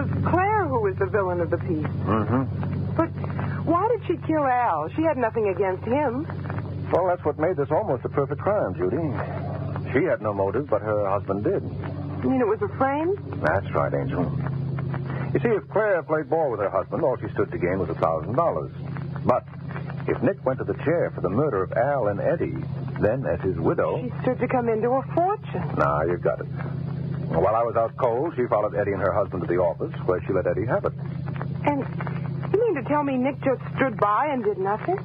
was Claire who was the villain of the piece. Mm-hmm. But why did she kill Al? She had nothing against him. Well, that's what made this almost a perfect crime, Judy. She had no motive, but her husband did. You mean it was a frame? That's right, Angel. You see, if Claire played ball with her husband, all she stood to gain was $1,000. But if Nick went to the chair for the murder of Al and Eddie, then, as his widow... She stood to come into a fortune. Nah, you got it. While I was out cold, she followed Eddie and her husband to the office, where she let Eddie have it. And you mean to tell me Nick just stood by and did nothing?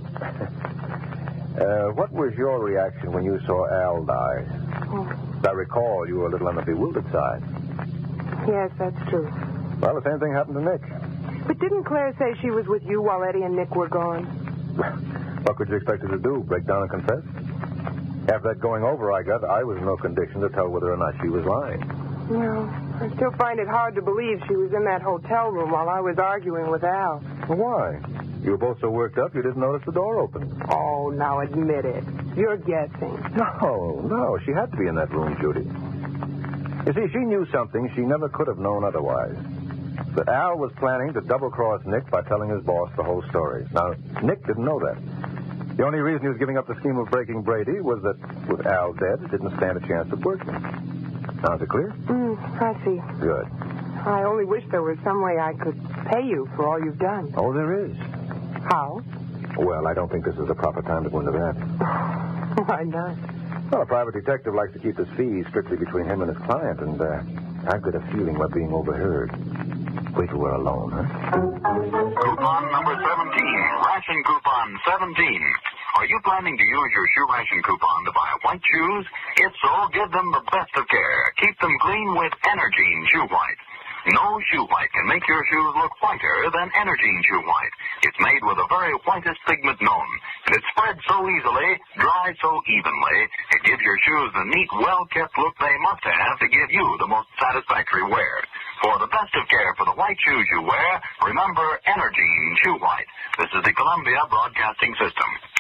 What was your reaction when you saw Al die? Oh. I recall you were a little on the bewildered side. Yes, that's true. Well, the same thing happened to Nick. But didn't Claire say she was with you while Eddie and Nick were gone? What could you expect her to do, break down and confess? After that going over I got, I was in no condition to tell whether or not she was lying. No, I still find it hard to believe she was in that hotel room while I was arguing with Al. Well, why? You were both so worked up you didn't notice the door open. Oh, now admit it. You're guessing. No, she had to be in that room, Judy. You see, she knew something she never could have known otherwise. That Al was planning to double-cross Nick by telling his boss the whole story. Now, Nick didn't know that. The only reason he was giving up the scheme of breaking Brady was that, with Al dead, it didn't stand a chance of working. Now, is it clear? I see. Good. I only wish there was some way I could pay you for all you've done. Oh, there is. How? Well, I don't think this is the proper time to go into that. Why not? Well, a private detective likes to keep his fees strictly between him and his client, and I've got a feeling we're being overheard. Wait till we're alone, huh? Coupon number 17. Ration coupon 17. Are you planning to use your shoe ration coupon to buy white shoes? If so, give them the best of care. Keep them clean with Energine Shoe White. No shoe white can make your shoes look whiter than Energine Shoe White. It's made with the very whitest pigment known. And it spreads so easily, dries so evenly, it gives your shoes the neat, well-kept look they must have to give you the most satisfactory wear. For the best of care for the white shoes you wear, remember Energine Shoe White. This is the Columbia Broadcasting System.